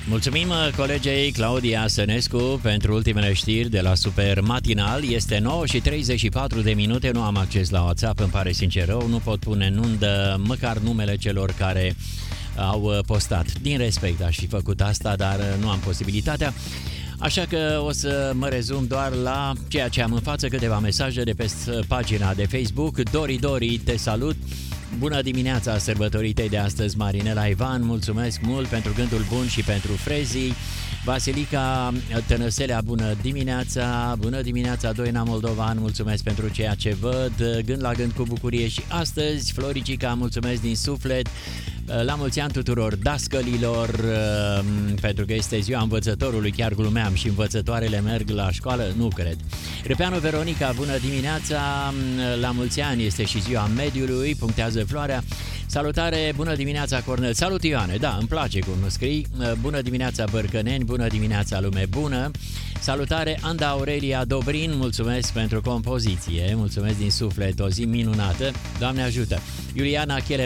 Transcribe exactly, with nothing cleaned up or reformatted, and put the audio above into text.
Mulțumim colegei Claudia Sănescu pentru ultimele știri de la Super Matinal. Este nouă și treizeci și patru de minute, nu am acces la WhatsApp, îmi pare sincer rău, nu pot pune în undă măcar numele celor care au postat. Din respect aș fi făcut asta, dar nu am posibilitatea. Așa că o să mă rezum doar la ceea ce am în față, câteva mesaje de pe pagina de Facebook. Dori, Dori, te salut! Bună dimineața sărbătoritei de astăzi, Marinela Ivan, mulțumesc mult pentru gândul bun și pentru frezii. Vasilica Tănăselea, bună dimineața, bună dimineața, Doina Moldovan, mulțumesc pentru ceea ce văd, gând la gând cu bucurie și astăzi. Floricica, mulțumesc din suflet, la mulți ani tuturor dascălilor, pentru că este ziua învățătorului, chiar glumeam, și învățătoarele merg la școală, nu cred. Râpeanu Veronica, bună dimineața, la mulți ani, este și ziua mediului, punctează Floarea. Salutare, bună dimineața Cornel, salut Ioane, da, îmi place cum scrii, bună dimineața Bărcăneni, bună dimineața lume bună, salutare Anda Aurelia Dobrin, mulțumesc pentru compoziție, mulțumesc din suflet, o zi minunată, Doamne ajută. Iuliana Chele